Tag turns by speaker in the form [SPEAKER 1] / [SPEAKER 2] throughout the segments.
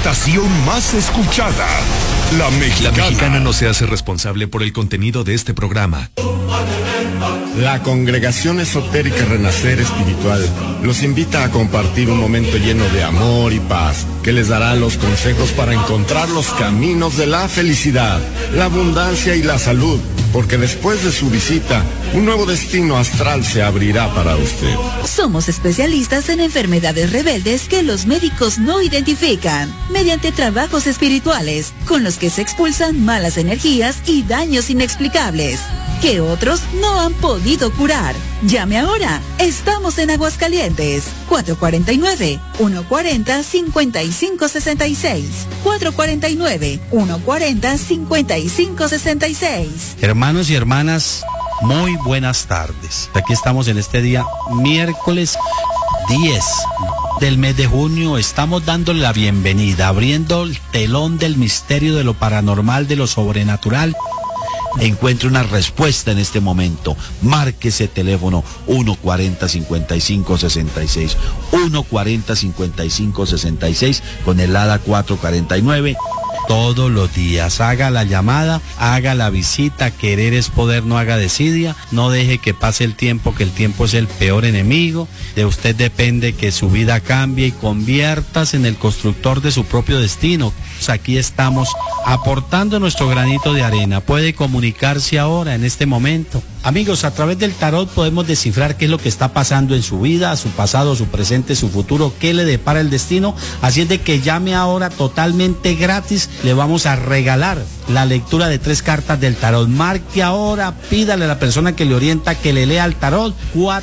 [SPEAKER 1] estación más escuchada, La Mexicana.
[SPEAKER 2] La Mexicana no se hace responsable por el contenido de este programa.
[SPEAKER 3] La Congregación Esotérica Renacer Espiritual los invita a compartir un momento lleno de amor y paz, que les dará los consejos para encontrar los caminos de la felicidad, la abundancia y la salud, porque después de su visita, un nuevo destino astral se abrirá para usted.
[SPEAKER 4] Somos especialistas en enfermedades rebeldes que los médicos no identifican, mediante trabajos espirituales, con los que se expulsan malas energías y daños inexplicables, que otros no han podido curar. Llame ahora, estamos en Aguascalientes, 449-140-5566, 449-140-5566.
[SPEAKER 5] Hermanos y hermanas, muy buenas tardes. Aquí estamos en este día, miércoles 10 del mes de junio. Estamos dándole la bienvenida, abriendo el telón del misterio de lo paranormal, de lo sobrenatural. Encuentre una respuesta en este momento. Marque ese teléfono 140-5566, 140-5566 con el ADA 449. Todos los días haga la llamada, haga la visita. Querer es poder, no haga desidia. No deje que pase el tiempo, que el tiempo es el peor enemigo. De usted depende que su vida cambie y conviertas en el constructor de su propio destino. Aquí estamos aportando nuestro granito de arena. Puede comunicarse ahora, en este momento. Amigos, a través del tarot podemos descifrar qué es lo que está pasando en su vida, su pasado, su presente, su futuro, qué le depara el destino. Así es de que llame ahora totalmente gratis. Le vamos a regalar la lectura de 3 cartas del tarot. Marque ahora, pídale a la persona que le orienta que le lea el tarot.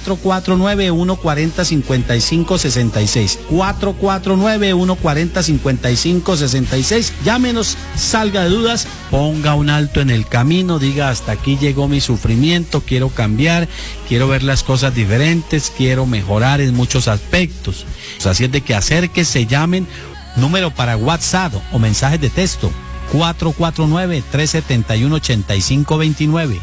[SPEAKER 5] 449-140-5566, 449-140-5566. Llámenos, salga de dudas, ponga un alto en el camino, diga: hasta aquí llegó mi sufrimiento, quiero cambiar, quiero ver las cosas diferentes, quiero mejorar en muchos aspectos. Así es de que acérquese, llamen. Número para WhatsApp o mensajes de texto: 449-371-8529,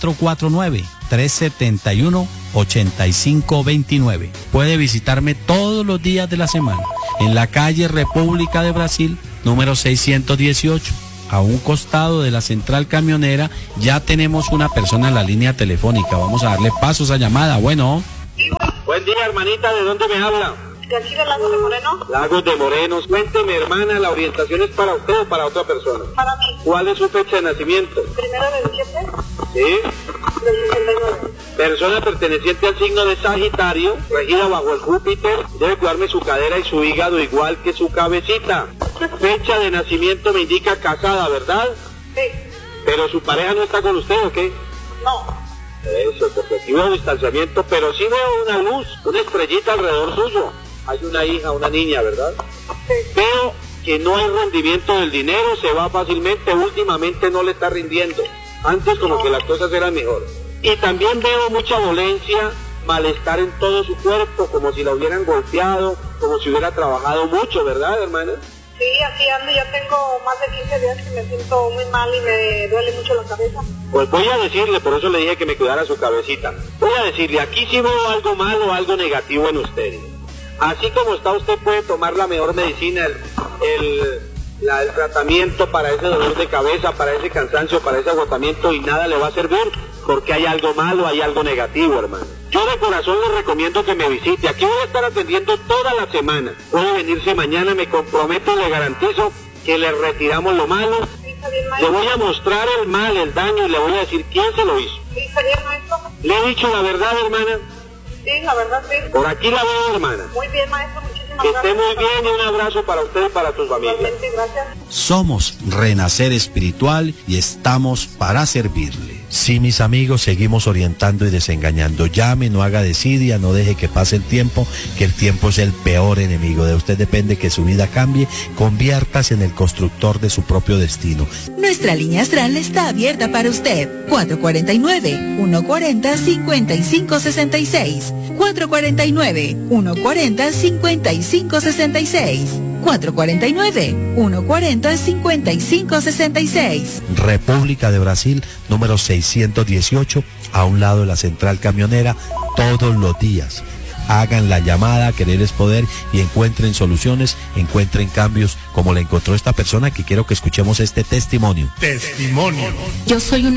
[SPEAKER 5] 449-371-8529. Puede visitarme todos los días de la semana en la calle República de Brasil, número 618. A un costado de la central camionera. Ya tenemos una persona en la línea telefónica. Vamos a darle paso a esa llamada. Bueno.
[SPEAKER 6] Buen día, hermanita. ¿De dónde me habla?
[SPEAKER 7] ¿De aquí de Lagos de Moreno?
[SPEAKER 6] Lagos de Moreno. Cuénteme, hermana, ¿la orientación es para usted o para otra persona?
[SPEAKER 7] Para mí.
[SPEAKER 6] ¿Cuál es su fecha de nacimiento?
[SPEAKER 7] 1 de diciembre.
[SPEAKER 6] ¿Sí?
[SPEAKER 7] Del 69.
[SPEAKER 6] Persona perteneciente al signo de Sagitario, regida bajo el Júpiter. Debe cuidarme su cadera y su hígado igual que su cabecita. Fecha de nacimiento me indica casada, ¿verdad?
[SPEAKER 7] Sí.
[SPEAKER 6] ¿Pero su pareja no está con usted o qué?
[SPEAKER 7] No.
[SPEAKER 6] Eso, porque aquí veo distanciamiento, pero sí veo una luz, una estrellita alrededor suyo. Hay una hija, una niña, ¿verdad?
[SPEAKER 7] Sí.
[SPEAKER 6] Veo que no hay rendimiento del dinero, se va fácilmente, últimamente no le está rindiendo. Antes como que las cosas eran mejor. Y también veo mucha dolencia, malestar en todo su cuerpo, como si la hubieran golpeado, como si hubiera trabajado mucho, ¿verdad, hermana?
[SPEAKER 7] Sí, así ando, ya tengo más de 15 días que me siento muy mal y me duele mucho la cabeza.
[SPEAKER 6] Pues voy a decirle, por eso le dije que me cuidara su cabecita. Voy a decirle, aquí sí veo algo malo, algo negativo en ustedes. Así como está, usted puede tomar la mejor medicina, el tratamiento para ese dolor de cabeza, para ese cansancio, para ese agotamiento, y nada le va a servir, porque hay algo malo, hay algo negativo, hermano. Yo de corazón le recomiendo que me visite. Aquí voy a estar atendiendo toda la semana. Puede venirse mañana, me comprometo, le garantizo que le retiramos lo malo.
[SPEAKER 7] Sí, está bien,
[SPEAKER 6] le voy a mostrar el mal, el daño, y le voy a decir quién se lo hizo.
[SPEAKER 7] Sí, está bien, maestro.
[SPEAKER 6] ¿Le he dicho la verdad, hermana?
[SPEAKER 7] Sí, la verdad, sí.
[SPEAKER 6] Por aquí la veo, hermana.
[SPEAKER 7] Muy bien, maestro, muchísimas
[SPEAKER 6] Que
[SPEAKER 7] gracias.
[SPEAKER 6] esté muy bien, y un abrazo para usted y para tus familias.
[SPEAKER 7] Igualmente, gracias.
[SPEAKER 5] Somos Renacer Espiritual y estamos para servirle. Sí, mis amigos, seguimos orientando y desengañando. Llame, no haga desidia, no deje que pase el tiempo, que el tiempo es el peor enemigo. De usted depende que su vida cambie, conviértase en el constructor de su propio destino.
[SPEAKER 4] Nuestra línea astral está abierta para usted. 449-140-5566, 449-140-5566, 449-140-5566.
[SPEAKER 5] República de Brasil, número 618, a un lado de la central camionera, todos los días. hagan la llamada, querer es poder, y encuentren soluciones, encuentren cambios como le encontró esta persona, que quiero que escuchemos este testimonio.
[SPEAKER 3] Testimonio.
[SPEAKER 8] Yo soy una